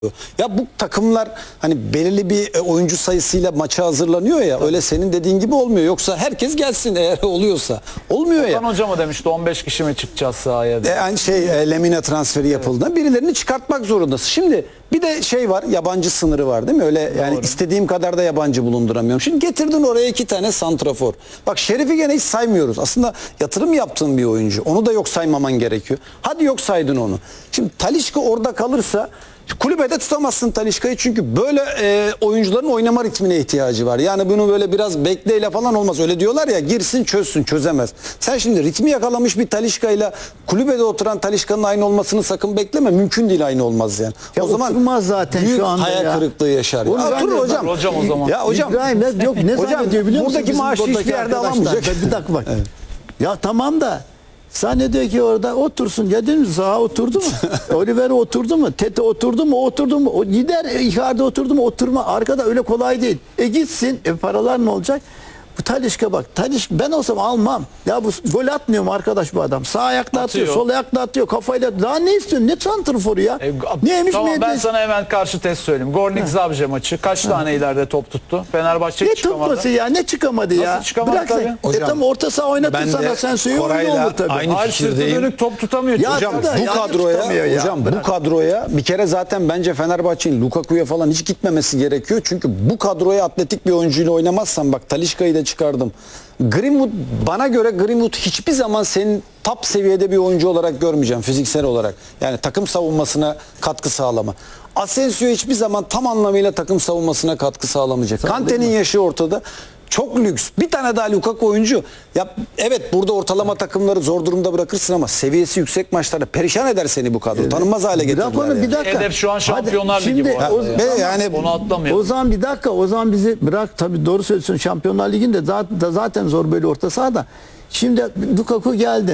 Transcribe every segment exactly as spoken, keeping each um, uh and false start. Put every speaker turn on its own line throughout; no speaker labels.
Ya bu takımlar hani belirli bir oyuncu sayısıyla maça hazırlanıyor ya. Tabii. Öyle senin dediğin gibi olmuyor. Yoksa herkes gelsin eğer oluyorsa. Olmuyor ya.
Okan Hoca mı demişti on beş kişi mi çıkacağız sahaya?
E, aynı şey e, Lemina transferi yapıldığında evet. Birilerini çıkartmak zorundasın. Şimdi bir de şey var, yabancı sınırı var değil mi? Öyle yani doğru. İstediğim kadar da yabancı bulunduramıyorum. Şimdi getirdin oraya iki tane santrafor. Bak Şerif'i gene hiç saymıyoruz. Aslında yatırım yaptığın bir oyuncu. Onu da yok saymaman gerekiyor. Hadi yok saydın onu. Şimdi Talisca orada kalırsa kulübede tutamazsın Talisca'yı çünkü böyle e, oyuncuların oynama ritmine ihtiyacı var. Yani bunu böyle biraz bekleyle falan olmaz. Öyle diyorlar ya, girsin çözsün, çözemez. Sen şimdi ritmi yakalamış bir Talisca'yla kulübede oturan Talisca'nın aynı olmasını sakın bekleme. Mümkün değil, aynı olmaz yani.
Ya
o zaman
oturmaz zaten
büyük
şu anda
hayal
ya.
kırıklığı yaşar. Ya. Oturur hocam.
Hocam o zaman.
Ya hocam.
İbrahim ne, yok, ne
hocam,
zannediyor biliyor musun?
buradaki maaşı hiçbir yerde alamayacak.
Bir dakika bak. Evet. Ya tamam da zannediyor ki orada otursun. Ya dedim Zaha oturdu mu? Oliver oturdu mu? Tete oturdu mu? Oturdu mu? O gider Icardi oturdu mu? Oturma. Arkada öyle kolay değil. E gitsin. E paralar ne olacak? Bu Talisca bak. Talisca ben olsam almam. Ya bu gol atmıyor mu arkadaş bu adam? Sağ ayakla atıyor, atıyor sol ayakla atıyor, kafayla. Daha ne istiyorsun? Ne santrforu ya? E, Neymiş
tamam
mi?
Ben sana hemen karşı test söyleyeyim. Gornik Zabrze maçı kaç ha. tane ileride top tuttu? Fenerbahçe
ne
çıkamadı.
Ne tutması ya? Ne çıkamadı ya?
Nasıl çıkamadı
Bırak
tabii?
sen. Hocam, e tam orta saha oynatır sana, sen söyle olur tabii.
Aynı
Hayır,
fikirdeyim.
dönük top tutamıyor.
Ya hocam bu kadroya, hocam bu kadroya bir kere zaten bence Fenerbahçe'nin Lukaku'ya falan hiç gitmemesi gerekiyor. Çünkü bu kadroya atletik bir oyuncuyla oynamazsan, bak Talisca'yı da çıkardım. Greenwood, bana göre Greenwood hiçbir zaman senin top seviyede bir oyuncu olarak görmeyeceğim fiziksel olarak. Yani takım savunmasına katkı sağlama. Asensio hiçbir zaman tam anlamıyla takım savunmasına katkı sağlamayacak. Kante'nin yaşı ortada. Çok lüks. Bir tane daha Lukaku oyuncu. Ya evet, burada ortalama takımları zor durumda bırakırsın ama seviyesi yüksek maçlarda perişan eder seni bu kadro. Evet. Tanınmaz hale getirdiler.
Onu,
yani.
bir dakika.
Hedef şu an Şampiyonlar Ligi bu arada.
O,
ya.
tamam,
yani
onu atlamayalım.
O zaman bir dakika. O zaman bizi bırak, tabii doğru söylüyorsun. Şampiyonlar Ligi'nde zaten, zaten zor böyle orta sahada. Şimdi Lukaku geldi.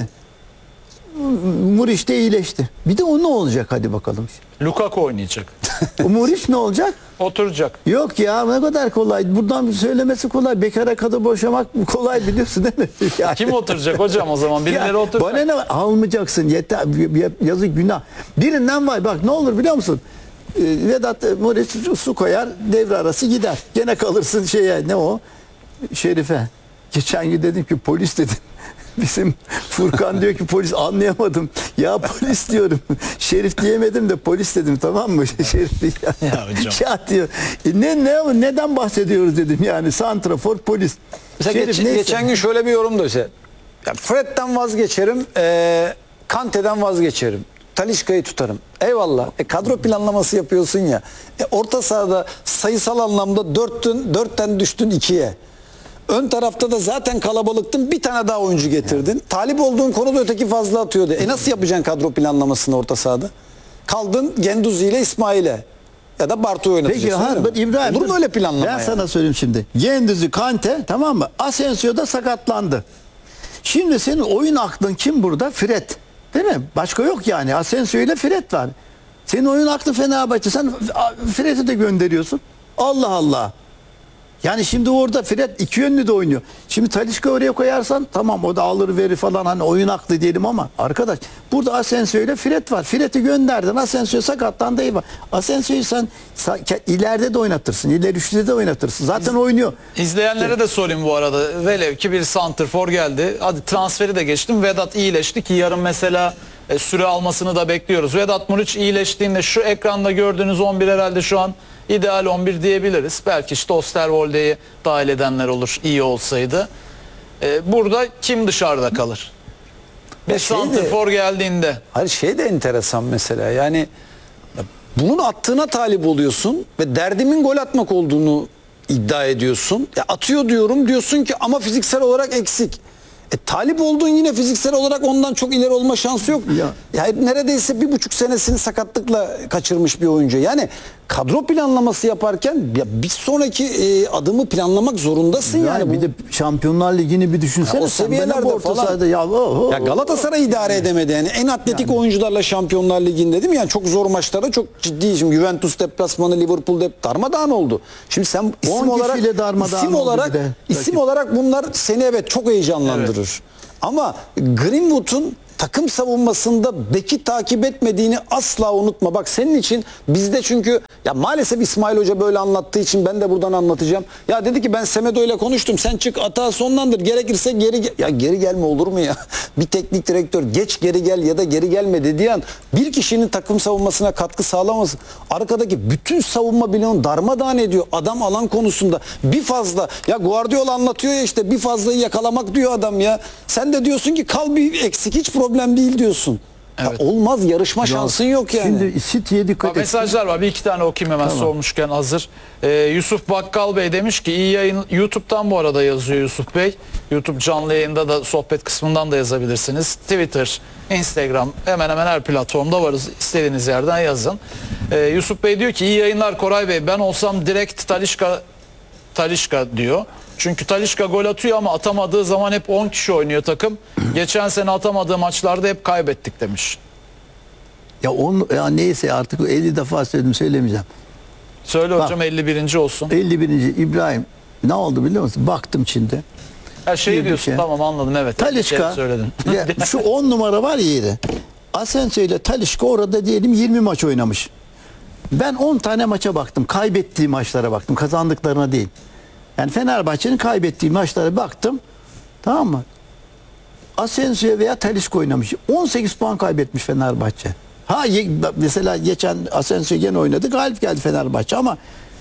Muriç de iyileşti. Bir de o ne olacak hadi bakalım.
Lukaku oynayacak.
O Muriç ne olacak?
Oturacak.
Yok ya, ne kadar kolay. Buradan söylemesi kolay. Bekara kadın boşamak kolay, biliyorsun değil mi? Yani.
Kim oturacak hocam o zaman? Birileri ya, oturacak.
Bana ne, almayacaksın. Yeter, yazık, günah. Birinden var. Bak ne olur biliyor musun? Vedat Muriç su koyar, devre arası gider. Gene kalırsın şeye, ne o? Şerife. Geçen gün dedim ki polis dedim. Bizim Furkan diyor ki polis, anlayamadım. Ya polis diyorum. Şerif diyemedim de polis dedim, tamam mı? Şerif ya. Ya hocam. Ya diyor. E ne, ne neden bahsediyoruz dedim. Yani santrafor, polis.
Mesela Şerif, geç, geçen gün şöyle bir yorum da işte. Ya Fred'den vazgeçerim. E, Kante'den vazgeçerim. Talisca'yı tutarım. Eyvallah. E, kadro planlaması yapıyorsun ya. E, orta sahada sayısal anlamda dörtten, dörtten düştün ikiye. Ön tarafta da zaten kalabalıktın, bir tane daha oyuncu getirdin. Yani. Talip olduğun konuda öteki fazla atıyordu. E nasıl yapacaksın kadro planlamasını orta sahada? Kaldın Genduzi ile İsmail'e ya da Bartu'yu oynatacaksın.
Peki ha, İbrahim,
olur mu öyle planlama?
Ben yani sana söyleyeyim şimdi. Genduzi, Kante, tamam mı? Asensio da sakatlandı. Şimdi senin oyun aklın kim burada? Fred. Değil mi? Başka yok yani. Asensio ile Fred var. Senin oyun aklı Fenerbahçe. Sen Fred'i de gönderiyorsun. Allah Allah. Yani şimdi orada Fred iki yönlü de oynuyor. Şimdi Talisca oraya koyarsan tamam, o da alır verir falan, hani oyun aklı diyelim ama arkadaş burada Asensio ile Fred var. Fred'i gönderdin, Asensio sakatlandı, eyvah. Asensio'yu sen ileride de oynatırsın, ileri üçlüde de oynatırsın. Zaten İz, oynuyor.
İzleyenlere işte de sorayım bu arada. Velev ki bir santrfor geldi. Hadi transferi de geçtim. Vedat iyileşti ki yarın mesela e, süre almasını da bekliyoruz. Vedat Muriç iyileştiğinde şu ekranda gördüğünüz on bir herhalde şu an İdeal on bir diyebiliriz. Belki işte Osterwolde'yi dahil edenler olur iyi olsaydı. Ee, burada kim dışarıda kalır? Bir santrfor geldiğinde.
Hayır, şey de enteresan mesela. Yani bunun attığına talip oluyorsun ve derdimin gol atmak olduğunu iddia ediyorsun. Ya atıyor diyorum, diyorsun ki ama fiziksel olarak eksik. E, talip olduğun yine fiziksel olarak ondan çok ileri olma şansı yok. Ya. Yani neredeyse bir buçuk senesini sakatlıkla kaçırmış bir oyuncu. Yani kadro planlaması yaparken ya bir sonraki e, adımı planlamak zorundasın yani. yani.
Bir de Şampiyonlar Ligi'ni bir düşünsene.
Ya o seviyelerde falan.
Ya, oh, oh,
ya Galatasaray idare edemedi yani. En atletik yani oyuncularla Şampiyonlar Ligi'nde değil mi? Yani çok zor maçlarda çok ciddi. Şimdi Juventus deplasmanı, Liverpool dep darmadağın oldu. Şimdi sen isim olarak isim olarak isim olarak bunlar seni evet çok heyecanlandırır. Evet. Ama Greenwood'un takım savunmasında beki takip etmediğini asla unutma. Bak senin için bizde çünkü ya maalesef İsmail Hoca böyle anlattığı için ben de buradan anlatacağım. Ya dedi ki ben Semedo ile konuştum. Sen çık atağı sonlandır. Gerekirse geri gel. Ya geri gelme olur mu ya? Bir teknik direktör geç geri gel ya da geri gelme dediği an bir kişinin takım savunmasına katkı sağlamaz. Arkadaki bütün savunma bloğunu darmadağın ediyor. Adam alan konusunda bir fazla ya Guardiola anlatıyor ya işte bir fazlayı yakalamak diyor adam ya. Sen de diyorsun ki kal bir eksik hiç problem değil diyorsun.
Evet.
Ya olmaz yarışma şansın yok yani.
Şimdi City'ye dikkat
Bak,
et.
mesajlar var. Bir iki tane okuyayım hemen sormuşken hazır. Ee, Yusuf Bakkal Bey demiş ki iyi yayın. YouTube'dan bu arada yazıyor Yusuf Bey. YouTube canlı yayında da sohbet kısmından da yazabilirsiniz. Twitter, Instagram hemen hemen her platformda varız. İstediğiniz yerden yazın. Ee, Yusuf Bey diyor ki iyi yayınlar Koray Bey. Ben olsam direkt Talisca Talisca diyor. Çünkü Talisca gol atıyor ama atamadığı zaman hep on kişi oynuyor takım. Geçen sene atamadığı maçlarda hep kaybettik demiş.
Ya, on, ya neyse artık elli defa söyledim söylemeyeceğim.
Söyle
Bak.
hocam elli birinci olsun.
elli birinci İbrahim ne oldu biliyor musun? Baktım Çin'de.
Her şeyi
Girdik
diyorsun
ya.
tamam anladım evet.
Talisca
Evet, söyledin.
ya şu on numara var ya yeri. Asensio ile Talisca orada diyelim yirmi maç oynamış. Ben on tane maça baktım. Kaybettiği maçlara baktım. Kazandıklarına değil. Yani Fenerbahçe'nin kaybettiği maçlara baktım. Tamam mı? Asensio veya Talisca oynamış. on sekiz puan kaybetmiş Fenerbahçe. Ha ye- mesela geçen Asensio gene oynadı. Galip geldi Fenerbahçe ama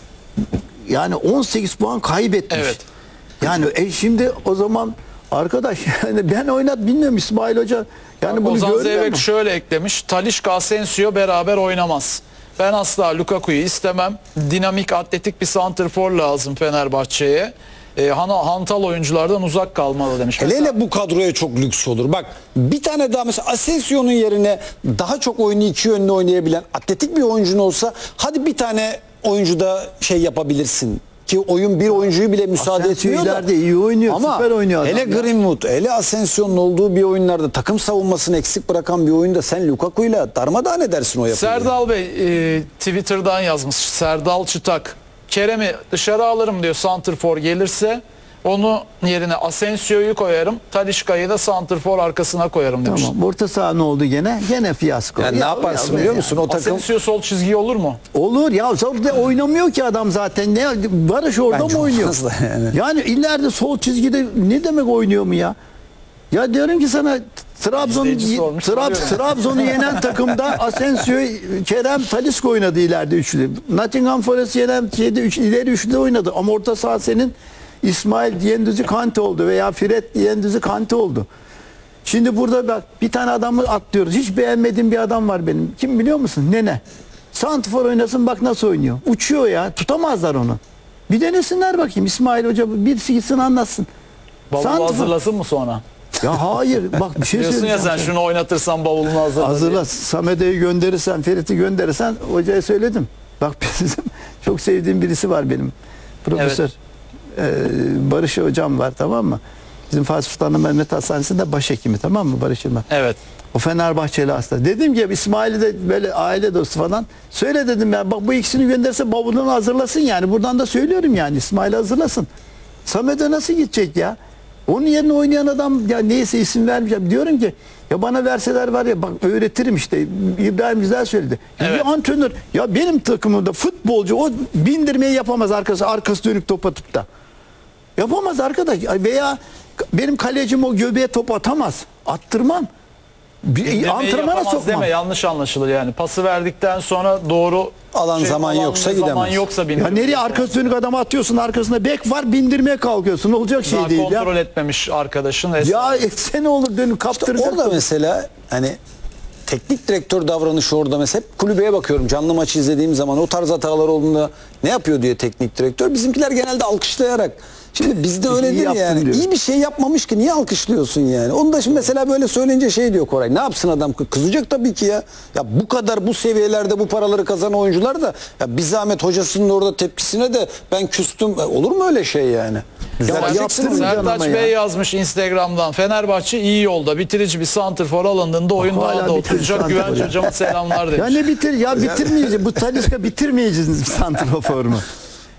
yani on sekiz puan kaybetmiş.
Evet.
Yani e şimdi o zaman arkadaş yani ben oynat bilmiyorum İsmail Hoca yani bunu
Ozan
görmüyor
Zeybek
mu?
şöyle eklemiş. Talisca Asensio beraber oynamaz. Ben asla Lukaku'yu istemem. Dinamik, atletik bir santrfor lazım Fenerbahçe'ye. E, han- hantal oyunculardan uzak kalmalı demiş.
Hele
Mesela-
hele bu kadroya çok lüks olur. Bak bir tane daha mesela Asensio'nun yerine daha çok oyunu iki yönlü oynayabilen atletik bir oyuncun olsa hadi bir tane oyuncu da şey yapabilirsin. Ki oyun bir oyuncuyu bile müsaade
Asensio
etmiyor da.
ileride iyi oynuyor,
Ama
süper oynuyor adam
hele
ya.
Greenwood, hele Asensio'nun olduğu bir oyunlarda takım savunmasını eksik bırakan bir oyunda sen Lukaku'yla darmadağın edersin o yapıyı.
Serdal Bey e, Twitter'dan yazmış. Serdal Çıtak. Kerem'i dışarı alırım diyor santrfor gelirse. Onu yerine Asensio'yu koyarım. Talisca'yı da santrfor arkasına koyarım demiş.
Tamam. Orta saha ne oldu gene? Gene fiyasko.
Yani ne
Ya,
yaparsın
ya,
biliyor
ya.
musun? O takım
Asensio sol çizgi olur mu?
Olur ya orada oynamıyor ki adam zaten. Ne Barış orada
Bence
mı oynuyor?
olmaz da yani.
Yani ileride sol çizgide ne demek oynuyor mu ya? Ya diyorum ki sana Trabzon
İzleyici sormuş,
Trab,
soruyorum.
Trabzon'u yenen takımda Asensio, Kerem, Talisca oynadı ileride üçlü. Nottingham Forest yenen şeyde üç, ileri üçlü oynadı ama orta saha senin İsmail Yendüzü Kante oldu veya Fred Yendüzü Kante oldu. Şimdi burada bak bir tane adamı atlıyoruz. Hiç beğenmediğim bir adam var benim. Kim biliyor musun? Nene. Santrfor oynasın bak nasıl oynuyor. Uçuyor ya. Tutamazlar onu. Bir denesinler bakayım. İsmail Hoca birisi gitsin anlatsın.
Bavulu
Santrfor-
hazırlasın mı sonra?
Ya hayır bak bir şey
Diyorsun ya
söyleyeceğim.
sen şunu oynatırsan bavulunu hazırla.
Hazırla. Samet'i gönderirsen, Ferit'i gönderirsen hocaya söyledim. Bak bizim çok sevdiğim birisi var benim. Profesör. Ee, Barış hocam var tamam mı? Bizim Fatih Sultan Mehmet Hastanesi'nde başhekimi tamam mı Barış Yılmaz?
Evet.
O Fenerbahçeli hasta. Dedim ki İsmail'i de böyle aile dostu falan. Söyle dedim ya bak bu ikisini gönderse bavulunu hazırlasın yani. Buradan da söylüyorum yani İsmail'i hazırlasın. Samet'e nasıl gidecek ya? Onun yerine oynayan adam ya neyse isim vermeyeceğim. Diyorum ki ya bana verseler var ya bak öğretirim işte. İbrahim güzel söyledi. Ya
Evet.
Bir antrenör ya benim takımımda futbolcu o bindirmeyi yapamaz arkası arkası dönük top atıp da. Yapamaz arkadaş. Veya benim kalecim o göbeğe top atamaz. Attırmam. Bir,
Demeyi
antrenmana
yapamaz
sokmam.
deme yanlış anlaşılır yani. Pası verdikten sonra doğru
Alan zaman yoksa
zaman
gidemez.
yoksa
Ya
bindirmez.
nereye arkası dönük adamı atıyorsun arkasında bek var bindirmeye kalkıyorsun. Olacak şey
Daha
değil
kontrol
ya.
etmemiş arkadaşın.
Ya etse ne olur dönüp kaptıracak.
Orada mesela hani teknik direktör davranışı orada mesela hep kulübeye bakıyorum. Canlı maçı izlediğim zaman o tarz hatalar olduğunda ne yapıyor diyor teknik direktör. Bizimkiler genelde alkışlayarak. Şimdi bizde öyle
İyi
değil
yaptın
yani.
diyor.
İyi bir şey yapmamış ki niye alkışlıyorsun yani? Onu da şimdi mesela böyle söyleyince şey diyor Koray. Ne yapsın adam? Kızacak tabii ki ya. Ya bu kadar bu seviyelerde bu paraları kazanan oyuncular da ya bir zahmet hocasının orada tepkisine de ben küstüm. E, olur mu öyle şey yani? Düzelteceksin
yaptırın
onu.
canım
Sertaç
ama ya.
Bey yazmış Instagram'dan. Fenerbahçe iyi yolda. Bitirici bir santrfor alındığında oyun
Hala
daha da
bitirici
oturacak.
santrfor
Güvenç
ya.
hocama selamlar demiş.
Ya ne bitir ya bitirmeyeceğiz. Bu Talisca bitirmeyeceğiz santrafor mu?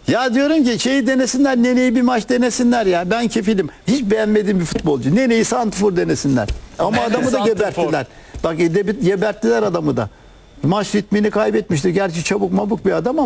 Ya diyorum ki şeyi denesinler, Nene'yi bir maç denesinler ya. Ben kefilim. Hiç beğenmediğim bir futbolcu. Nene'yi santrfor denesinler. Ama
Nene
adamı da
santrfor.
geberttiler. Bak geberttiler adamı da. Maç ritmini kaybetmişti. Gerçi çabuk mabuk bir adam ama